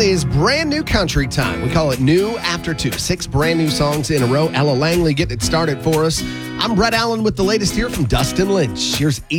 It is brand new country time. We call it New After 2. 6 brand new songs in a row. Ella Langley getting it started for us. I'm Brett Allen with the latest here from Dustin Lynch. Here's